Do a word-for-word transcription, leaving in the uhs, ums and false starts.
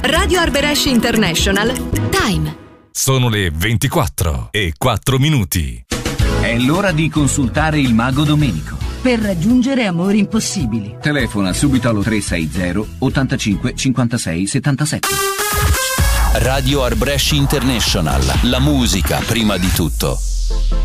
Radio Arbëresh International. Time. Sono le ventiquattro e quattro minuti. È l'ora di consultare il mago Domenico. Per raggiungere amori impossibili. Telefona subito allo tre sei zero ottantacinque cinquantasei settantasette. Radio Arbëresh International. La musica prima di tutto.